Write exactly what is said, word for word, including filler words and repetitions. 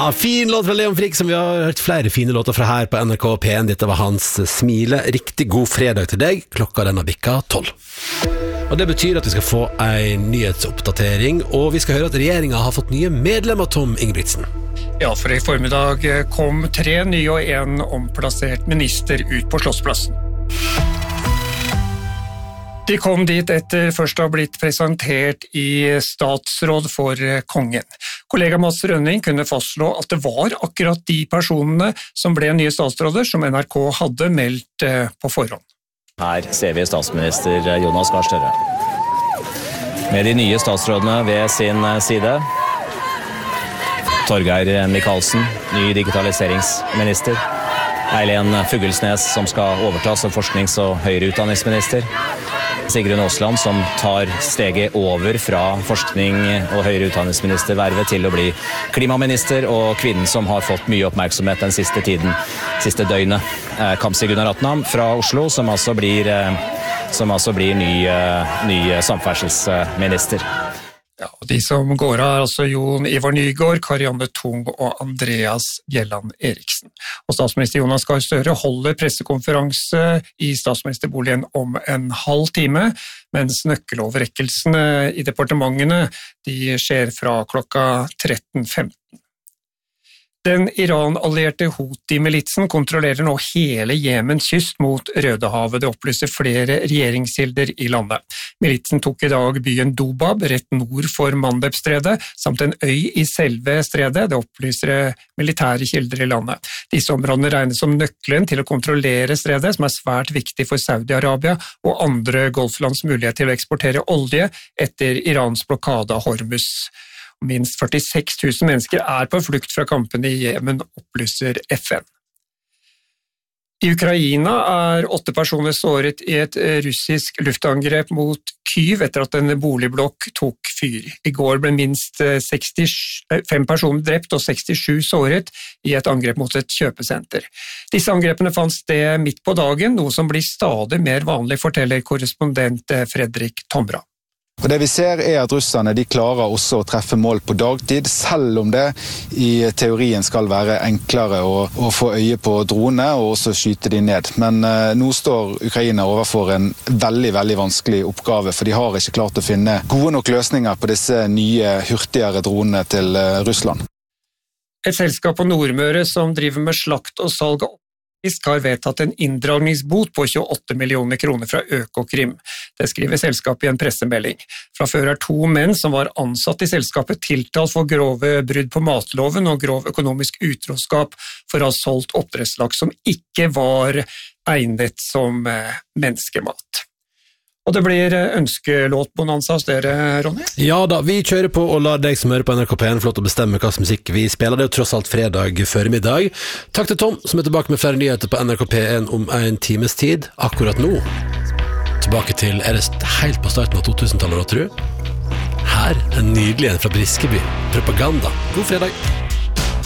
Ja, fin låt fra Leon Frick, som vi har hørt flere fine låter fra her på N R K P en. Dette var hans Smile. Riktig god fredag til deg. Klokka den har bikka tolv. Og det betyr at vi skal få en nyhetsoppdatering, og vi skal høre at regjeringen har fått nye medlemmer, Tom Ingebrigtsen. Ja, for i formiddag kom tre nye og en omplassert minister ut på Slottsplassen. De kom dit etter først å ha blitt presentert i statsråd for kongen. Kollega Mats Rønning kunne fastslå at det var akkurat de personene som ble nye statsråder som N R K hadde meldt på forhånd. Her ser vi statsminister Jonas Gahr Støre. Med de nye statsrådene ved sin side. Torgeir Micaelsen, ny digitaliseringsminister. Eileen Fuglesnes, som skal overta som forsknings- og høyere utdanningsminister. Sigrun Aasland, som tar steget over fra forskning- og høyere utdanningsministervervet til å bli klimaminister, og kvinnen som har fått mye oppmerksomhet den siste tiden, siste døgnet. Kamzy Gunaratnam fra Oslo, som altså blir, som altså blir ny, ny samferdselsminister. Ja, og de som går av er altså Jon Ivar Nygård, Karianne Tung og Andreas Bjelland Eriksen. Og statsminister Jonas Gahr Støre holder pressekonferanse i statsministerboligen om en halv time, mens nøkkeloverrekkelsene i departementene de skjer fra klokka tretten femten. Den Iran-allierte Houthi-militsen kontrollerer nå hele Jemens kyst mot Rødehavet. Det opplyser flere regjeringskilder i landet. Militsen tok i dag byen Dobab, rett nord for Mandeb-stredet, samt en øy i selve stredet. Det opplyser militære kilder i landet. Disse områdene regnes som nøkkelen til å kontrollere stredet, som er svært viktig for Saudi-Arabia og andre golflands mulighet til å eksportere olje etter Irans blokade av Hormuz. Minst førtiseks tusen mennesker er på flukt fra kampene i Jemen, opplyser F N. I Ukraina er åtte personer såret i et russisk luftangrep mot Kyiv etter at en boligblokk tok fyr. I går ble minst sekstifem personer drept og sekstisju såret i et angrep mot et kjøpesenter. Disse angrepene fant sted midt på dagen, noe som blir stadig mer vanlig, forteller korrespondent Fredrik Tomra. Og det vi ser er at russerne de klarer også å treffe mål på dagtid, selv om det i teorien skal være enklere å, å få øye på drone og også skyte de ned. Men eh, nå står Ukraina overfor en veldig, veldig vanskelig oppgave, for de har ikke klart å finne gode nok løsninger på disse nye, hurtigere dronene til eh, Russland. Et selskap på Nordmøre som driver med slakt og salg av fisk har vedtatt en inndragningsbot på tjueåtte millioner kroner fra Økokrim. Det skriver selskapet i en pressemelding. Fra før er to menn som var ansatt i selskapet tiltalt for grove brudd på matloven og grov økonomisk utroskap for å ha solgt oppdrettslaks som ikke var egnet som menneskemat. Og det blir ønskelåtbonanza hos dere, Ronny? Ja da, vi kjører på og lar deg som hører på N R K P en få lov til å bestemme hva slags musikk vi spiller. Det er jo tross alt fredag formiddag. Takk til Tom, som er tilbake med flere nyheter på N R K P en om en times tid. Akkurat nå. Tilbake til, er det helt på starten av totusentallet, tror du? Her, en nydelig en fra Briskeby. Propaganda. God fredag!